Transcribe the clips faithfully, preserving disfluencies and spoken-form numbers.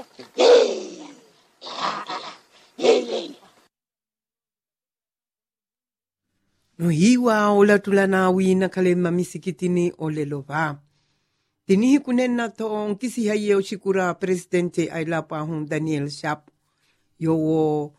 No hiwa ola tulana wina kalema misikitini olelova. Tinihi kunena to nkisi haye oshikura presidente ailapa hun Daniel Shap. Yo o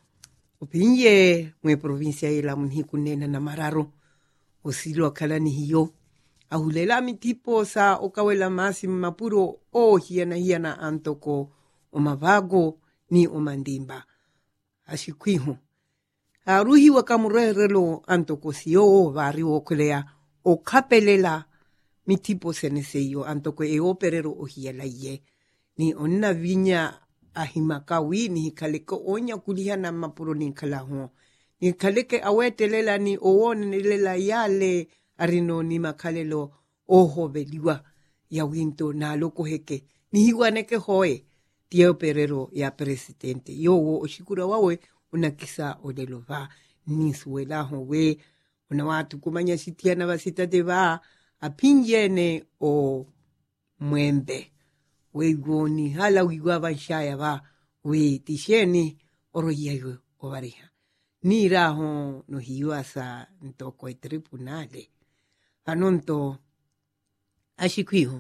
opinye mwe provincia ila munhi kunena na mararo. Osilo kalani hiyo. Ahulela mitipo sa okawela masi mapuro o hiana hiana antoko o mavago ni o mandimba. Ashikwihu. Aruhi wakamurerelo antoko siyo vari okulea o kapelela mitipo seneseyo antoko e operero o hiela ye. Ni onna vinya ahimakawi ni hikaleke onya kuliha na mapuro ni kalahuo. Ni hikaleke awetelela ni oone nilela yale arino ni makalelo oho veliwa ya winto na loko heke. Ni hiwaneke hoe tia operero ya presidente. Yo wo oshikura wawe unakisa odelova ni suela howe una watu kumanya sitia na vasita deva apinjene o mwembe we goni hala wiwa vanshaya va we tisheni oroyeyo ovariha ni raho no hiwa sa ntoko e tribunale anonto ashikwiho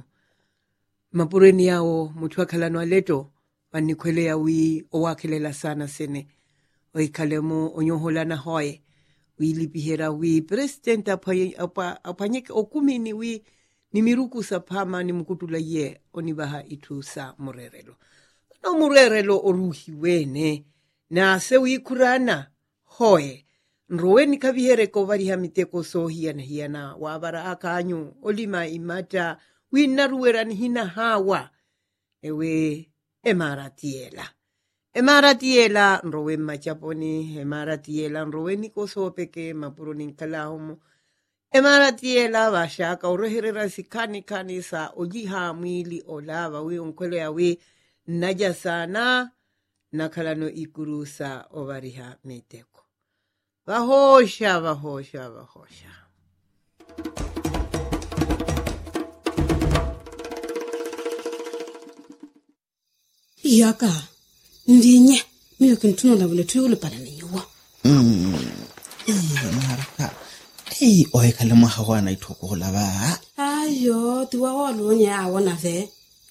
mapureni yao mutuakalano aleto wanikwelea wi owakelela sana sene oikalemo onyohola na hoe wili pihera wi president apa apanyeke okumini wi ni miruku sa pama ni mukutula ye onibaha itu sa murerelo no murerelo oruhi wene na se wi kurana hoe nroweni kabihere ko vari hamiteko so hiana hiana wabara akanyu olima imata wi naruera ni hina hawa ewe emaratiela Emaratiela nrowe machaponi, emaratiela nrowe nikoso peke mapuroni kalahomo. Emaratiela vashaka uroherera sikani kanisa ojiha mwili olava we unkwele ya we naja sana nakalano ikurusa ovariha meteko. Vahosha, vahosha, vahosha. Iyaka. Ndinye, miyo kintuno na vile tuyo ulipana ni yuwa. Mm. Eh, maraka. Eh, oe kalama hawa na itoko hulaba. Ayo, tiwa walu nye awa na ve.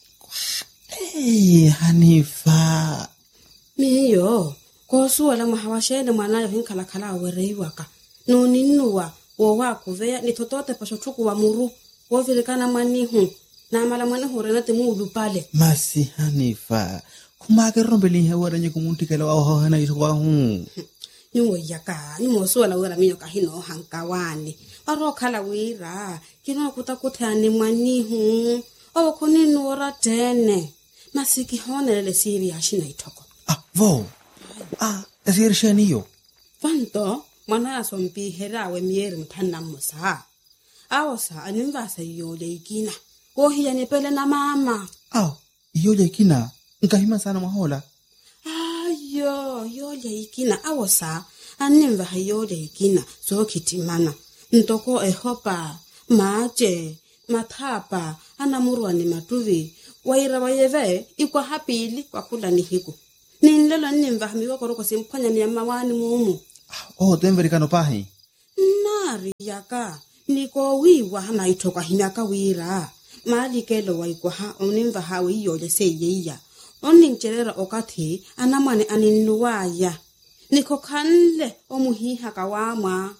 Eh, Hanifa. Miyo, kosu wala mahawa shende mwanayo hinkala kala awere iwaka. No ninuwa, wawa kuvea, ni totote pasho chuku wa muru. Wafilikana manihu. Na amala manihu renate muulu pale. Masi Hanifa. Kumake rombeli hewara nye kumuntikela wa oho hana ito wahu. Nyungo yaka, nyungo suwa la wera minyo kahino hankawani. Waro kala wira, kino kutakuta ni manihu. Owa kuninu ora tene. Masiki hone lele siri ashina itoko. Ah, vo. Ah, tasiri shaniyo. Vanto, mwana ya sompi herawe mieri mtana musa. Awa sa, animvasa yole ikina. Kohi ya nipele na mama. Ah, yole ikina. Nkahima sana mahola. Ayo, yole ikina. Awa sa, animva yole ikina. So kitimana. Ntoko ehopa, maache, matapa, anamuruwa ni matuvi. Waira wayeve, ikwa hapili, wakula ni hiku. Ninlelo nimva hamiwa koroko simpanya ni amawani mumu. Oh, temverikano pahi. Nari yaka, niko wiwa hana itoka hinaka wira. Maali kelo wa ikwa ha, onimva hawi yole seyeya. Onincherera okati, anamane aninuwaya. Niko kanle, omuhiha kawama.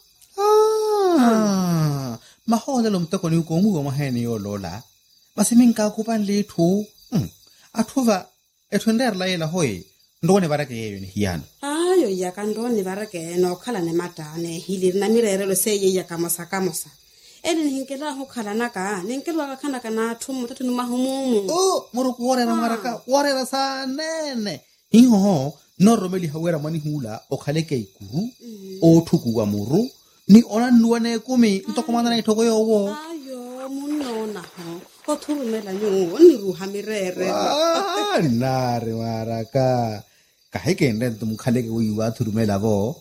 Ah, mahola lo mtoko ni ukomu wa maheni yo lola. Basi minka kupan litu. Hmm. Atuva, etuender la yela hoi. Ndone barake yeyo ni hiyano. Ayo yaka ndone barake no kala ne matane. Hilir na mirere lo seyeya kamosa kamosa. Edi nihinkela ho kala naka. Nihinkela waka kanaka na tumu tatu numahumumu. Oh, muruku warera maraka. Warera sa nene. Hiho ho, no romeli hawera mani hula. Okhaleke ikuru. O tuku wa muru. Ni ona nuwane kumi. Ntoko mandana itoko yo wo. Ayo, munona ho. Ko turumela nyungu. Niruha mirere. Ah, nare maraka. Kaheke ndento mukhaleke uiwa turumela vo.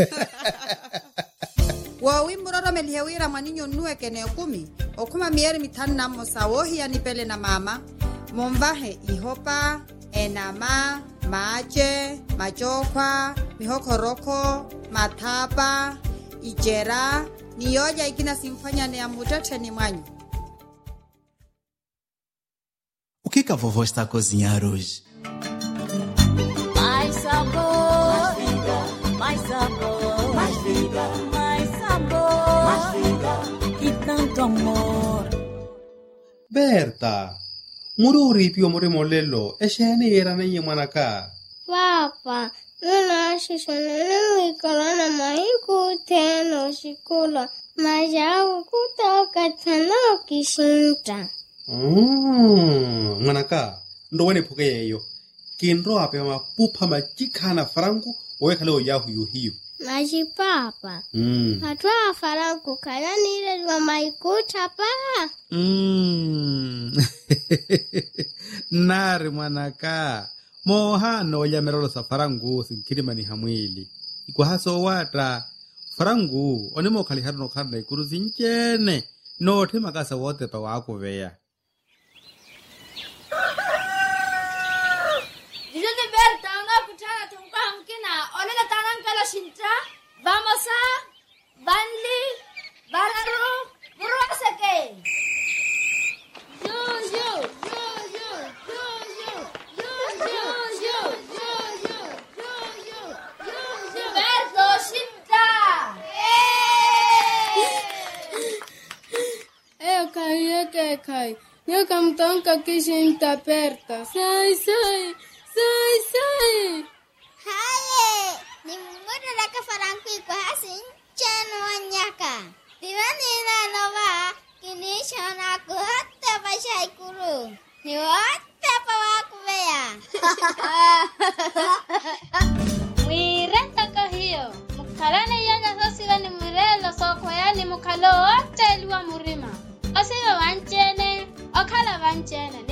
Wa wimuroro melihewira maninyo nuwe kene kumi. Okuma mieri mitani na mosa wohi ya nipele na mama. Mombahe ihopa, enama, mache, machokwa, mihokoroko, mathapa, ijera, niyoja ikina simfanya ni amutete ni mwanyu. O que que a vovó está a cozinhar hoje? Mais sabor, mais vida, mais sabor, mais vida, mais sabor, mais vida e tanto amor. Berta, mururi pio more molelo, e shene era na yemanaka. Papa, nuna shishonene wikolana mahiku teno shikula, majawu kutoka tano kishinta. Mm, manaka, ndo wene poke yeyo. Kinro ape ma pupa ma chikana frangu, owe kale o yahu yu hiyo. Maji papa. Mm. Hatwa farangu kala nile lwa maikuta pa. Mm. Nari manaka. Mohano ya merolo sa farangu sinkirima ni hamwili. Ikuwa haso wata. Farangu, onemo kali hado no karna ikuru zinchene. No te makasa wote pa wako veya. Dijone Berta, anga kutana tumka hamkina. Onena tanang kala shinta. Vamos a Banli, Bararu, Burwasake. Yo yo yo yo yo yo yo yo yo yo yo yo yo yo Berto shinta. Eh kai eh kai. Yo kamtonka kishinta Berta. Sai sai sai sai. Haye, ni mmudu laka farangu ikuwa hasin chenu wanyaka. Tirani na nova, kinishona kuhote basha ikuru. Ni wote pa waku bea. Mwirenta kahiyo. Mukalane yanya sosiga ni mwirelo soko yani mukalo wote liwa murima. Osiga wanchene, okala wanchene.